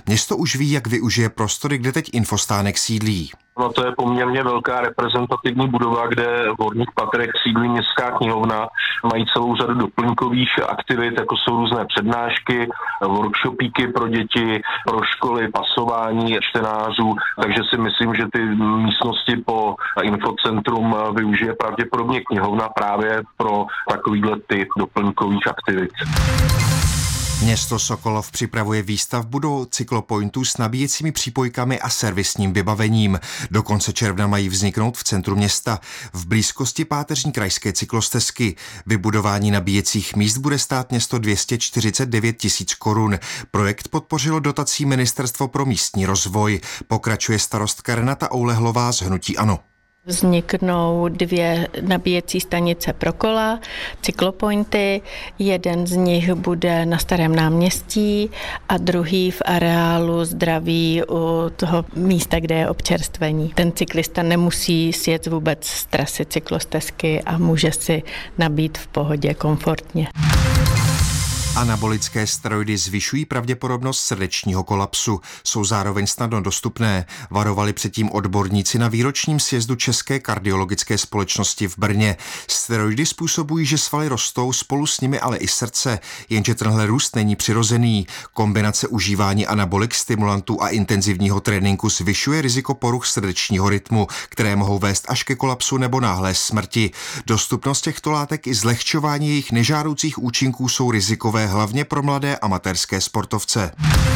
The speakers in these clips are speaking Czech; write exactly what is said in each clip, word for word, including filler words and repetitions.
Město už ví, jak využije prostory, kde teď infostánek sídlí. No to je poměrně velká reprezentativní budova, kde v horních patrech sídlí městská knihovna. Mají celou řadu doplňkových aktivit, jako jsou různé přednášky, workshopíky pro děti, pro školy, pasování čtenářů. Takže si myslím, že ty místnosti po infocentrum využije pravděpodobně knihovna právě pro takovýhle typ doplňkových aktivit. Město Sokolov připravuje výstavbu do cyklopointů s nabíjecími přípojkami a servisním vybavením. Do konce června mají vzniknout v centru města v blízkosti páteřní krajské cyklostezky. Vybudování nabíjecích míst bude stát město dvě stě čtyřicet devět tisíc korun. Projekt podpořilo dotací Ministerstvo pro místní rozvoj. Pokračuje starostka Renata Oulehlová z hnutí ANO. Vzniknou dvě nabíjecí stanice pro kola, cyklopointy. Jeden z nich bude na Starém náměstí a druhý v areálu zdraví u toho místa, kde je občerstvení. Ten cyklista nemusí sjet vůbec z trasy cyklostezky a může si nabít v pohodě komfortně. Anabolické steroidy zvyšují pravděpodobnost srdečního kolapsu. Jsou zároveň snadno dostupné. Varovali předtím odborníci na výročním sjezdu České kardiologické společnosti v Brně. Steroidy způsobují, že svaly rostou, spolu s nimi ale i srdce, jenže tenhle růst není přirozený. Kombinace užívání anabolik, stimulantů a intenzivního tréninku zvyšuje riziko poruch srdečního rytmu, které mohou vést až ke kolapsu nebo náhlé smrti. Dostupnost těchto látek i zlehčování jejich nežádoucích účinků jsou rizikové hlavně pro mladé amatérské sportovce.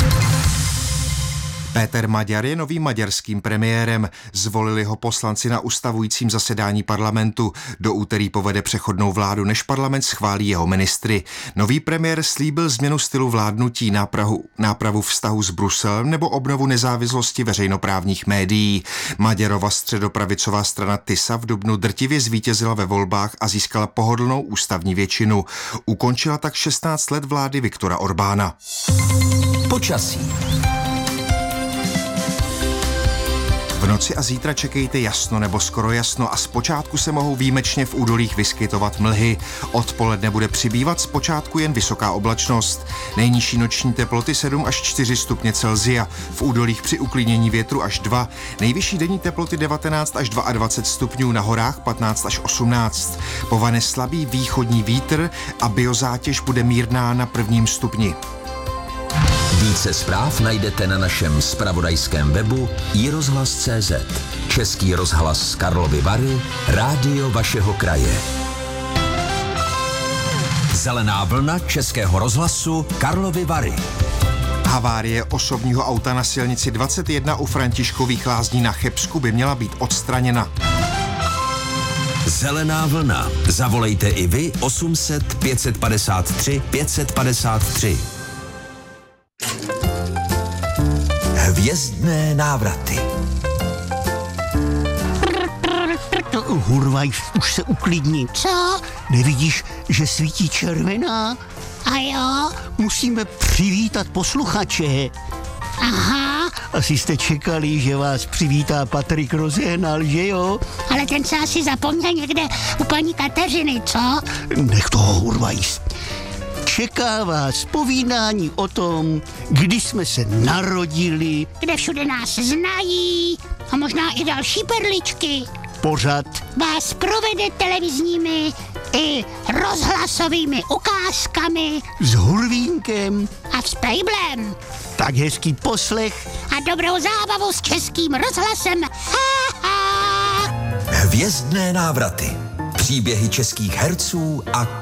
Péter Maďar je novým maďarským premiérem. Zvolili ho poslanci na ustavujícím zasedání parlamentu. Do úterý povede přechodnou vládu, než parlament schválí jeho ministry. Nový premiér slíbil změnu stylu vládnutí, nápravu, nápravu vztahu s Bruselem nebo obnovu nezávislosti veřejnoprávních médií. Maďarova středopravicová strana Tisa v dubnu drtivě zvítězila ve volbách a získala pohodlnou ústavní většinu. Ukončila tak šestnáct let vlády Viktora Orbána. Počasí. V noci a zítra čekejte jasno nebo skoro jasno a zpočátku se mohou výjimečně v údolích vyskytovat mlhy. Odpoledne bude přibývat zpočátku jen vysoká oblačnost. Nejnižší noční teploty sedm až čtyři stupně Celsia, v údolích při uklidnění větru až dva, nejvyšší denní teploty devatenáct až dvacet dva stupňů, na horách patnáct až osmnáct. Povane slabý východní vítr a biozátěž bude mírná na prvním stupni. Více zpráv najdete na našem zpravodajském webu i rozhlas tečka cé zet. Český rozhlas Karlovy Vary, rádio vašeho kraje. Zelená vlna Českého rozhlasu Karlovy Vary. Havárie osobního auta na silnici dvacet jedna u Františkových Lázní na Chebsku by měla být odstraněna. Zelená vlna. Zavolejte i vy osm set pět padesát tři pět padesát tři. Hvězdné návraty. Hurvaj, už se uklidni. Co? Nevidíš, že svítí červená? A jo? Musíme přivítat posluchače. Aha. Asi jste čekali, že vás přivítá Patrik Rozehnal, že jo? Ale ten se asi zapomněl někde u paní Kateřiny, co? Nech toho, Hurvajs. Čeká vás povídání o tom, kdy jsme se narodili, kde všude nás znají a možná i další perličky. Pořad vás provede televizními i rozhlasovými ukázkami s Hurvínkem a s Pejblem. Tak hezký poslech a dobrou zábavu s Českým rozhlasem. Ha, ha. Hvězdné návraty. Příběhy českých herců a